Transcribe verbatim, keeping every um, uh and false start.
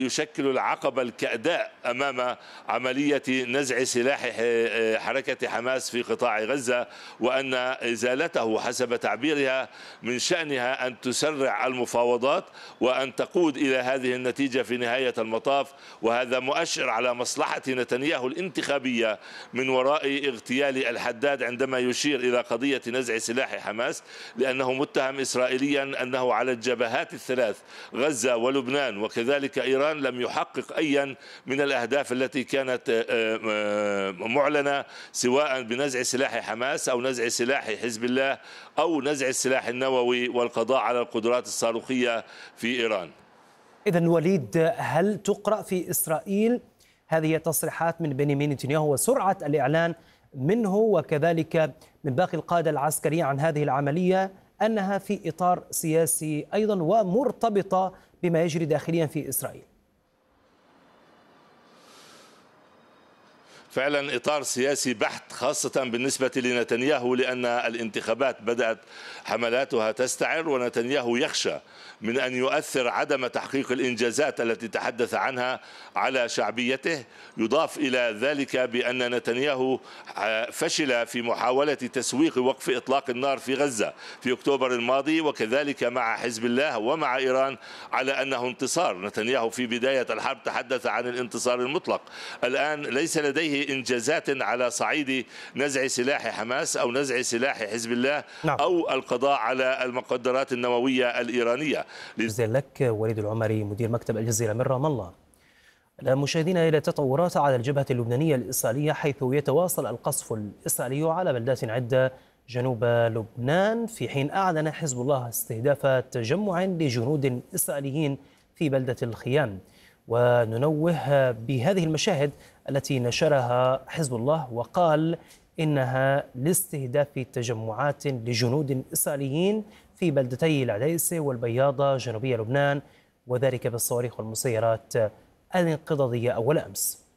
يشكل العقبة الكأداء أمام عملية نزع سلاح حركة حماس في قطاع غزة، وأن إزالته حسب تعبيرها من شأنها أن تسرع المفاوضات وأن تقود إلى هذه النتيجة في نهاية المطاف. وهذا مؤشر على مصلحة نتنياهو الانتخابية من وراء اغتيال الحداد عندما يشير إلى قضية نزع سلاح حماس، لأنه متهم إسرائيليا أنه على الجبهات الثلاث غزة ولبنان وكذلك إيران لم يحقق أيا من الأهداف التي كانت معلنة، سواء بنزع سلاح حماس أو نزع سلاح حزب الله أو نزع السلاح النووي والقضاء على القدرات الصاروخية في إيران. إذن وليد، هل تقرأ في إسرائيل هذه التصريحات من بنيامين نتنياهو وسرعة الإعلان منه وكذلك من باقي القادة العسكريين عن هذه العملية أنها في إطار سياسي أيضا ومرتبطة بما يجري داخليا في إسرائيل؟ فعلا إطار سياسي بحت، خاصة بالنسبة لنتنياهو، لأن الانتخابات بدأت حملاتها تستعر، ونتنياهو يخشى من أن يؤثر عدم تحقيق الإنجازات التي تحدث عنها على شعبيته. يضاف إلى ذلك بأن نتنياهو فشل في محاولة تسويق وقف إطلاق النار في غزة في أكتوبر الماضي، وكذلك مع حزب الله ومع إيران على أنه انتصار. نتنياهو في بداية الحرب تحدث عن الانتصار المطلق، الآن ليس لديه إنجازات على صعيد نزع سلاح حماس أو نزع سلاح حزب الله نعم. أو القضاء على المقدرات النووية الإيرانية. جزيلا لك وليد العمري، مدير مكتب الجزيرة من رام الله. مشاهدينا، إلى تطورات على الجبهة اللبنانية الإسرائيلية، حيث يتواصل القصف الإسرائيلي على بلدات عدة جنوب لبنان، في حين أعلن حزب الله استهداف تجمع لجنود إسرائيليين في بلدة الخيام. وننوه بهذه المشاهد التي نشرها حزب الله وقال إنها لاستهداف تجمعات لجنود إسرائيليين في بلدتي العديسة والبياضة جنوبية لبنان، وذلك بالصواريخ والمسيرات الانقضاضية أول أمس.